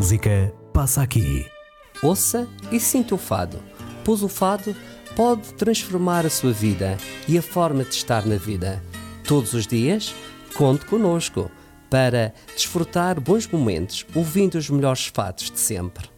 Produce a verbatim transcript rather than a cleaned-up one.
música passa aqui. Ouça e sinta o fado, pois o fado pode transformar a sua vida e a forma de estar na vida. Todos os dias, conte connosco para desfrutar bons momentos ouvindo os melhores fados de sempre.